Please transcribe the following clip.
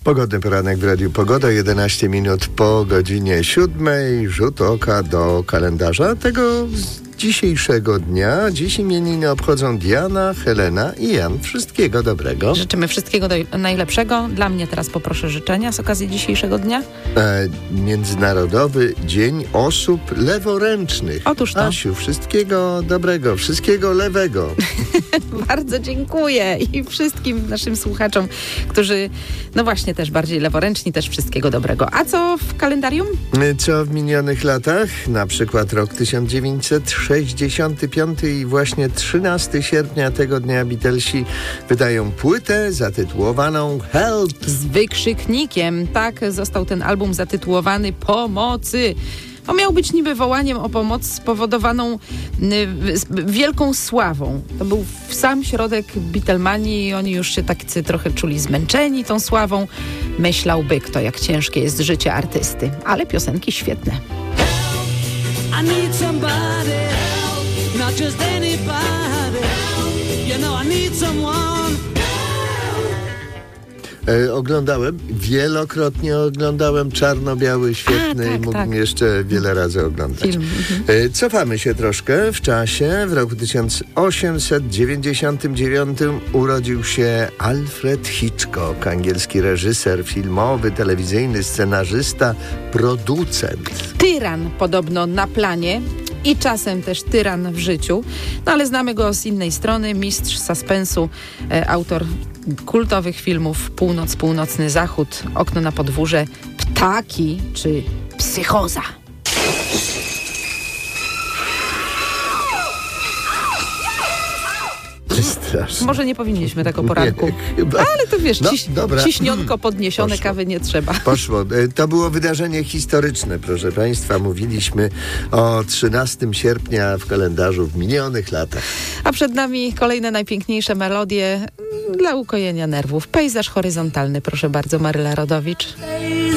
Pogodny poranek w Radiu Pogoda, 11 minut po godzinie 7. Rzut oka do kalendarza tego dzisiejszego dnia. Dziś imieniny obchodzą Diana, Helena i Jan. Wszystkiego dobrego. Życzymy wszystkiego najlepszego. Dla mnie teraz poproszę życzenia z okazji dzisiejszego dnia. Międzynarodowy Dzień Osób Leworęcznych. Otóż to. Asiu, wszystkiego dobrego, wszystkiego lewego. Bardzo dziękuję i wszystkim naszym słuchaczom, którzy no właśnie też bardziej leworęczni, też wszystkiego dobrego. A co w kalendarium? Co w minionych latach? Na przykład rok 1965 i właśnie 13 sierpnia tego dnia Beatlesi wydają płytę zatytułowaną Help. Z wykrzyknikiem. Tak został ten album zatytułowany Pomocy. On miał być niby wołaniem o pomoc spowodowaną wielką sławą. To był sam środek Beatlemanii i oni już się tacy trochę czuli zmęczeni tą sławą. Myślałby kto, jak ciężkie jest życie artysty. Ale piosenki świetne. I need somebody help, not just anybody help. You know I need someone. Wielokrotnie oglądałem, czarno-biały, świetny i mógłbym jeszcze wiele razy oglądać. Film. Cofamy się troszkę w czasie. W roku 1899 urodził się Alfred Hitchcock, angielski reżyser filmowy, telewizyjny, scenarzysta, producent. Tyran podobno na planie i czasem też tyran w życiu. No ale znamy go z innej strony. Mistrz suspensu, autor kultowych filmów Północ, Północny Zachód, Okno na podwórze, Ptaki czy Psychoza. Straszne. Może nie powinniśmy tak o poranku. Nie, chyba. Ale to wiesz, Dobra. ciśnionko podniesione, Poszło. Kawy nie trzeba. Poszło. To było wydarzenie historyczne, proszę Państwa. Mówiliśmy o 13 sierpnia w kalendarzu w minionych latach. A przed nami kolejne najpiękniejsze melodie dla ukojenia nerwów. Pejzaż horyzontalny, proszę bardzo, Maryla Rodowicz.